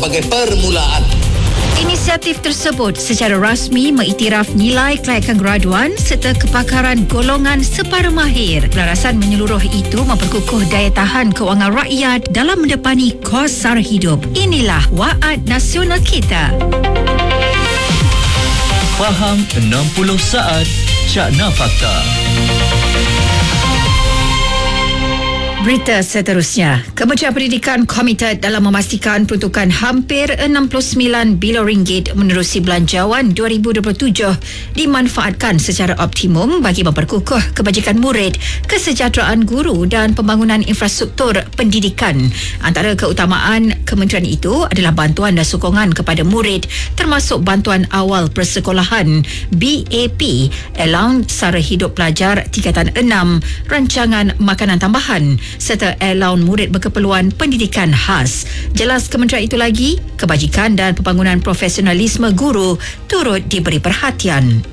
sebagai permulaan. Inisiatif tersebut secara rasmi mengiktiraf nilai kelayakan graduan serta kepakaran golongan separuh mahir. Pelarasan menyeluruh itu memperkukuh daya tahan kewangan rakyat dalam mendepani kos sara hidup. Inilah Waad Nasional kita. Faham 60 saat Cakna Fakta. Berita seterusnya, Kementerian Pendidikan komited dalam memastikan peruntukan hampir 69 bilion ringgit menerusi belanjawan 2027 dimanfaatkan secara optimum bagi memperkukuh kebajikan murid, kesejahteraan guru dan pembangunan infrastruktur pendidikan. Antara keutamaan kementerian itu adalah bantuan dan sokongan kepada murid termasuk bantuan awal persekolahan BAP, allowance sara hidup pelajar tingkatan 6, rancangan makanan tambahan serta allowance murid berkeperluan pendidikan khas. Jelas kementerian itu lagi, kebajikan dan pembangunan profesionalisme guru turut diberi perhatian.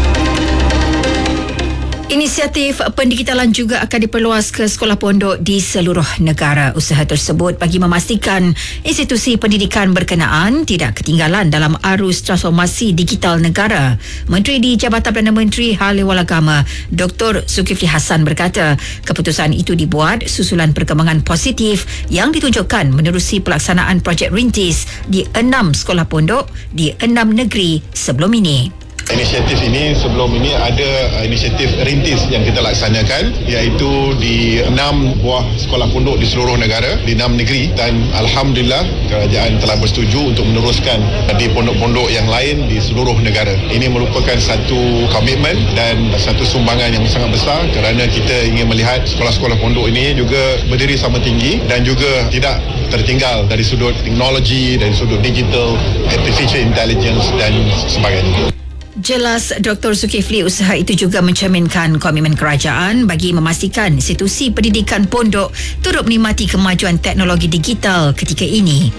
Inisiatif pendigitalan juga akan diperluas ke sekolah pondok di seluruh negara. Usaha tersebut bagi memastikan institusi pendidikan berkenaan tidak ketinggalan dalam arus transformasi digital negara. Menteri di Jabatan Perdana Menteri Hal Ehwal Agama, Dr. Zulkifli Hassan berkata, keputusan itu dibuat susulan perkembangan positif yang ditunjukkan menerusi pelaksanaan projek rintis di 6 sekolah pondok di 6 negeri sebelum ini. Inisiatif ini sebelum ini ada inisiatif rintis yang kita laksanakan iaitu di 6 buah sekolah pondok di seluruh negara di 6 negeri dan Alhamdulillah kerajaan telah bersetuju untuk meneruskan di pondok-pondok yang lain di seluruh negara. Ini merupakan satu komitmen dan satu sumbangan yang sangat besar kerana kita ingin melihat sekolah-sekolah pondok ini juga berdiri sama tinggi dan juga tidak tertinggal dari sudut teknologi, dari sudut digital, artificial intelligence dan sebagainya. Jelas Dr. Zulkifli, usaha itu juga mencerminkan komitmen kerajaan bagi memastikan institusi pendidikan pondok turut menikmati kemajuan teknologi digital ketika ini.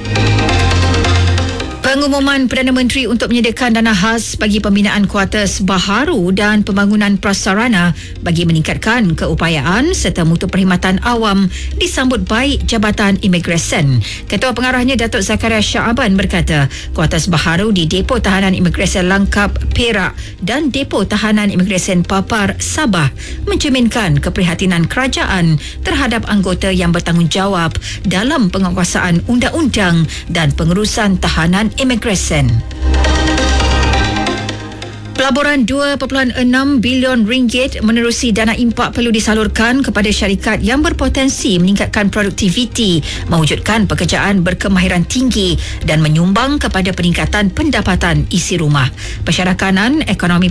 Pengumuman Perdana Menteri untuk menyediakan dana khas bagi pembinaan kuartus baharu dan pembangunan prasarana bagi meningkatkan keupayaan serta mutu perkhidmatan awam disambut baik Jabatan Imigresen. Ketua Pengarahnya Datuk Zakaria Shaaban berkata, kuartus baharu di Depo Tahanan Imigresen Langkap Perak dan Depo Tahanan Imigresen Papar Sabah mencerminkan keprihatinan kerajaan terhadap anggota yang bertanggungjawab dalam penguasaan undang-undang dan pengurusan tahanan imigresen. Pelaburan 2.6 bilion ringgit menerusi dana impak perlu disalurkan kepada syarikat yang berpotensi meningkatkan produktiviti, mewujudkan pekerjaan berkemahiran tinggi dan menyumbang kepada peningkatan pendapatan isi rumah. Pensyarakanan ekonomi